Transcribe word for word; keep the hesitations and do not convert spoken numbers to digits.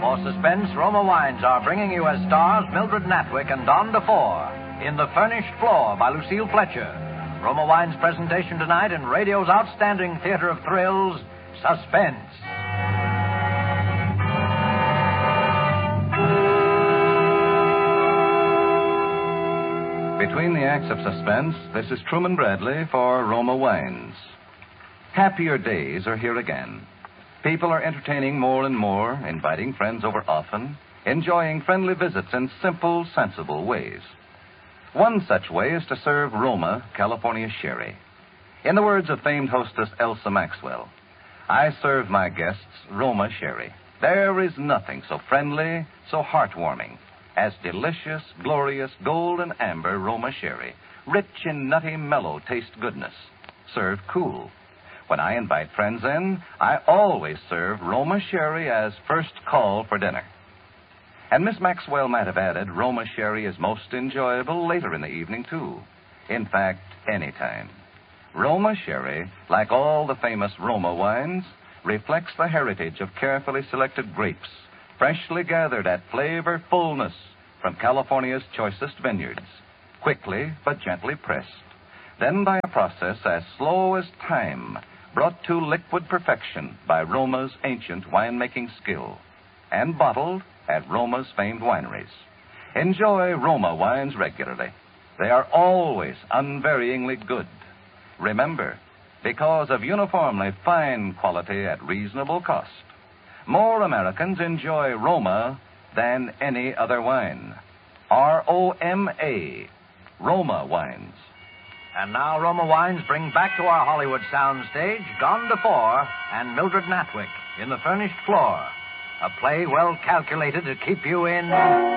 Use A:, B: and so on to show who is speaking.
A: For suspense, Roma Wines are bringing you as stars Mildred Natwick and Don DeFore in The Furnished Floor by Lucille Fletcher. Roma Wines' presentation tonight in radio's outstanding theater of thrills, Suspense.
B: Between the acts of suspense, this is Truman Bradley for Roma Wines. Happier days are here again. People are entertaining more and more, inviting friends over often, enjoying friendly visits in simple, sensible ways. One such way is to serve Roma, California sherry. In the words of famed hostess Elsa Maxwell, I serve my guests Roma sherry. There is nothing so friendly, so heartwarming as delicious, glorious, gold and amber Roma sherry, rich in nutty, mellow taste goodness, served cool. When I invite friends in, I always serve Roma sherry as first call for dinner. And Miss Maxwell might have added, Roma sherry is most enjoyable later in the evening, too. In fact, any time. Roma sherry, like all the famous Roma wines, reflects the heritage of carefully selected grapes, freshly gathered at flavor fullness from California's choicest vineyards, quickly but gently pressed. Then by a process as slow as time, brought to liquid perfection by Roma's ancient winemaking skill, and bottled at Roma's famed wineries. Enjoy Roma wines regularly. They are always unvaryingly good. Remember, because of uniformly fine quality at reasonable cost, more Americans enjoy Roma than any other wine. R O M A, Roma wines.
A: And now Roma Wines bring back to our Hollywood soundstage Don DeFore and Mildred Natwick in The Furnished Floor, a play well calculated to keep you in